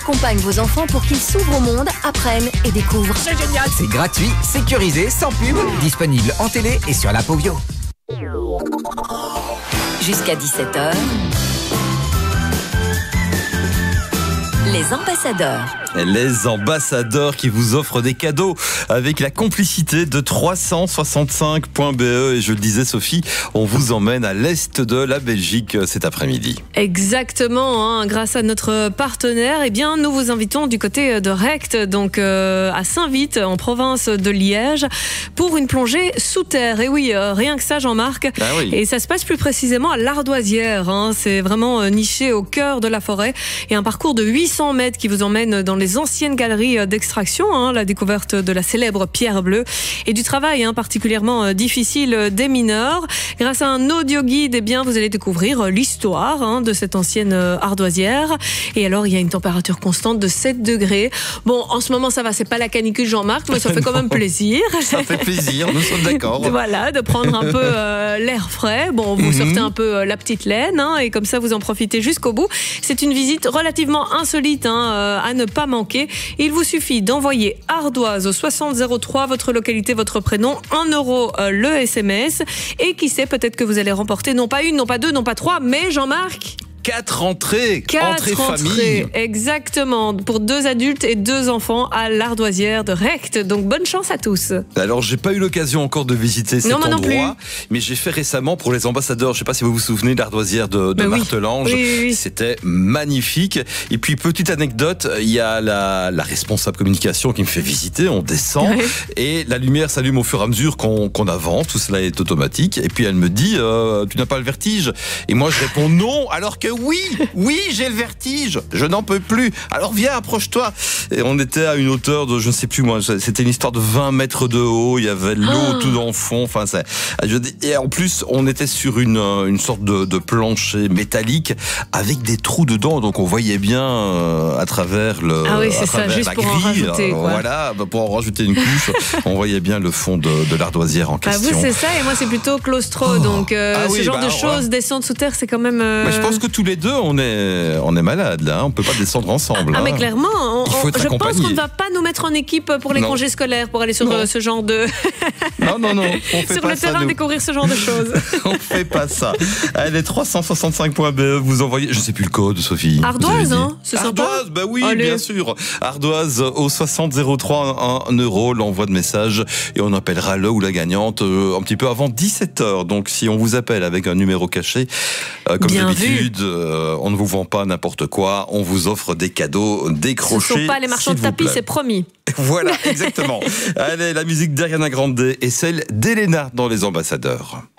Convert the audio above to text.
Accompagne vos enfants pour qu'ils s'ouvrent au monde, apprennent et découvrent. C'est génial! C'est gratuit, sécurisé, sans pub, disponible en télé et sur l'app Ovio. Jusqu'à 17h, les ambassadeurs. Les ambassadeurs qui vous offrent des cadeaux avec la complicité de 365.be. Et je le disais, Sophie, on vous emmène à l'est de la Belgique cet après-midi. Exactement, grâce à notre partenaire, eh bien, nous vous invitons du côté de Recht, donc à Saint-Vith, en province de Liège, pour une plongée sous terre. Et oui, rien que ça, Jean-Marc. Ah oui. Et ça se passe plus précisément à l'Ardoisière. C'est vraiment niché au cœur de la forêt. Et un parcours de 800 mètres qui vous emmène dans les anciennes galeries d'extraction, la découverte de la célèbre pierre bleue et du travail particulièrement difficile des mineurs. Grâce à un audio guide, eh bien, vous allez découvrir l'histoire de cette ancienne ardoisière. Et alors, il y a une température constante de 7 degrés. Bon, en ce moment, ça va, c'est pas la canicule, Jean-Marc, mais ça fait quand même plaisir. Ça fait plaisir, nous sommes d'accord. Voilà, de prendre un peu l'air frais. Bon, vous sortez un peu la petite laine, et comme ça, vous en profitez jusqu'au bout. C'est une visite relativement insolite à ne pas manquer. Il vous suffit d'envoyer Ardoise au 6003, votre localité, votre prénom, 1 € le SMS. Et qui sait, peut-être que vous allez remporter non pas une, non pas deux, non pas trois, mais Jean-Marc... 4 entrées, entrées famille. Exactement, pour 2 adultes et 2 enfants à l'Ardoisière de Recht. Donc bonne chance à tous. Alors, j'ai pas eu l'occasion encore de visiter cet endroit, mais j'ai fait récemment pour les ambassadeurs. Je sais pas si vous vous souvenez de l'Ardoisière de Martelange. Oui. C'était magnifique. Et puis, petite anecdote, il y a la responsable communication qui me fait visiter. On descend et la lumière s'allume au fur et à mesure qu'on avance. Tout cela est automatique. Et puis, elle me dit, tu n'as pas le vertige? Et moi, je réponds non, alors que oui, j'ai le vertige, je n'en peux plus. Alors viens, approche-toi. Et on était à une hauteur de, je ne sais plus moi, c'était une histoire de 20 mètres de haut, il y avait de l'eau tout dans le fond. Enfin, et en plus, on était sur une sorte de plancher métallique avec des trous dedans, donc on voyait bien à travers la pour grille. En rajouter, quoi. Voilà, pour en rajouter une couche, on voyait bien le fond de l'Ardoisière en question. Vous, c'est ça, et moi, c'est plutôt claustro. Donc, ce genre de choses, descendre sous terre, c'est quand même... Mais je pense que tous les deux, on est malades là. On peut pas descendre ensemble. Mais clairement, il faut être je pense accompagné. qu'on ne va pas nous mettre en équipe pour les congés scolaires pour aller sur ce genre de non, on fait sur pas le terrain découvrir ce genre de choses. On fait pas ça. Allez, 365.be, vous envoyez, je sais plus le code, Sophie. Ardoise, c'est sympa. Ardoise, bah oui, allez. Bien sûr. Ardoise au 6003, 1 €, l'envoi de message, et on appellera le ou la gagnante un petit peu avant 17h. Donc si on vous appelle avec un numéro caché, comme d'habitude, on ne vous vend pas n'importe quoi, on vous offre des cadeaux décrochés. Ce ne sont pas les marchands de tapis, c'est promis. Voilà, exactement. Allez, la musique d'Ariana Grande et celle d'Elena dans Les Ambassadeurs.